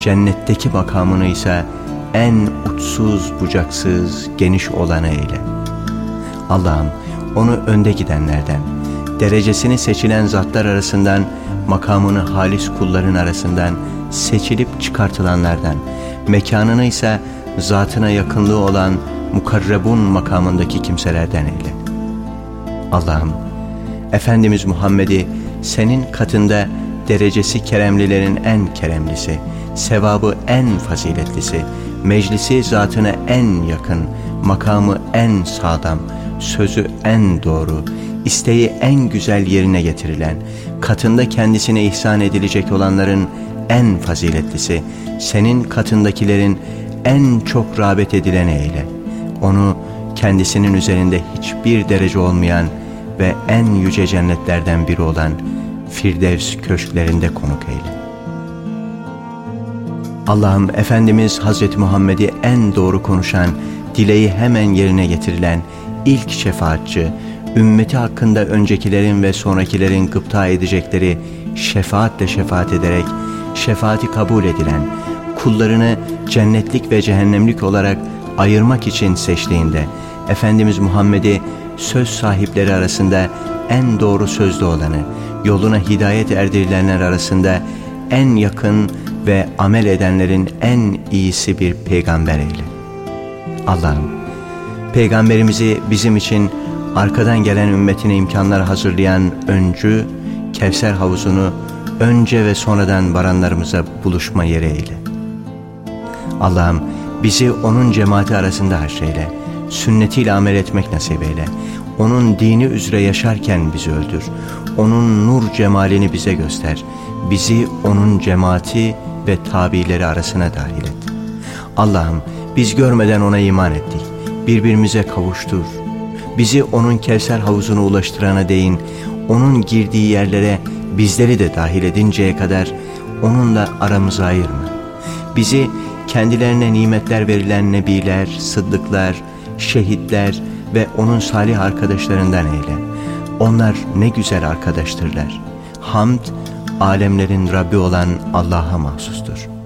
Cennetteki makamını ise en uçsuz bucaksız geniş olanı eyle. Allah'ım onu önde gidenlerden, derecesini seçilen zatlar arasından, makamını halis kulların arasından seçilip çıkartılanlardan, mekanını ise zatına yakınlığı olan mukarrebun makamındaki kimselerden eyle. Allah'ım Efendimiz Muhammed'i senin katında derecesi keremlilerin en keremlisi, sevabı en faziletlisi, meclisi zatına en yakın, makamı en sağlam, sözü en doğru, isteği en güzel yerine getirilen, katında kendisine ihsan edilecek olanların en faziletlisi, senin katındakilerin en çok rağbet edileni eyle. Onu kendisinin üzerinde hiçbir derece olmayan ve en yüce cennetlerden biri olan Firdevs köşklerinde konuk eyle. Allah'ım Efendimiz Hazreti Muhammed'i en doğru konuşan, dileği hemen yerine getirilen ilk şefaatçi, ümmeti hakkında öncekilerin ve sonrakilerin gıpta edecekleri şefaatle şefaat ederek şefaati kabul edilen, kullarını cennetlik ve cehennemlik olarak ayırmak için seçtiğinde Efendimiz Muhammed'i söz sahipleri arasında en doğru sözlü olanı, yoluna hidayet erdirilenler arasında en yakın ve amel edenlerin en iyisi bir peygamber eyle. Allah'ım peygamberimizi bizim için arkadan gelen ümmetine imkanlar hazırlayan öncü, Kevser havuzunu önce ve sonradan varanlarımıza buluşma yeri eyle. Allah'ım bizi onun cemaati arasında haşreyle, sünnetiyle amel etmek nasip eyle. Onun dini üzere yaşarken bizi öldür. Onun nur cemalini bize göster. Bizi onun cemaati ve tabileri arasına dahil et. Allah'ım biz görmeden ona iman ettik. Birbirimize kavuştur. Bizi onun Kevser havuzuna ulaştırana değin, onun girdiği yerlere bizleri de dahil edinceye kadar onunla aramızı ayırma. Bizi kendilerine nimetler verilen nebiler, sıddıklar, şehitler ve onun salih arkadaşlarından eyle. Onlar ne güzel arkadaştırlar. Hamd, alemlerin Rabbi olan Allah'a mahsustur.